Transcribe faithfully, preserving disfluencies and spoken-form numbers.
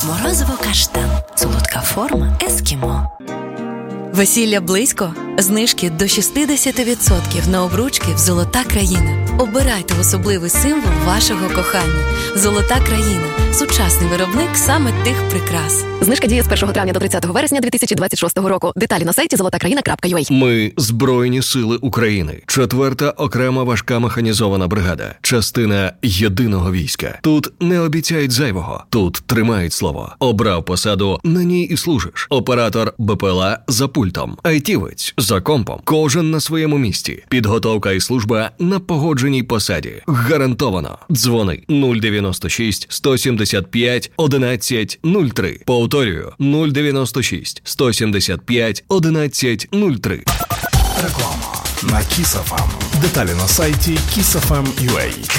Морозиво каштан. Солодка форма ескімо. Весілля близько? Знижки до шістдесят відсотків на обручки в «Золота країна». Обирайте особливий символ вашого кохання. «Золота країна» – сучасний виробник саме тих прикрас. Знижка діє з першого травня до тридцятого вересня дві тисячі двадцять шостого року. Деталі на сайті золота країна крапка ю а. Ми – Збройні сили України. Четверта окрема важка механізована бригада. Частина єдиного війська. Тут не обіцяють зайвого. Тут тримають слово. Обрав посаду, на ній і служиш. Оператор Б П Л А за пультом. Айтівець за компом. Кожен на своєму місці. Підготовка і служба на погодженій посаді. Гарантовано. Дзвони нуль дев'яносто шість сто сімдесят п'ять одинадцять нуль три. Повторюю, нуль дев'яносто шість сто сімдесят п'ять одинадцять нуль три. Реклама на Kiss еф ем. Деталі на сайті кіс еф ем крапка ю а.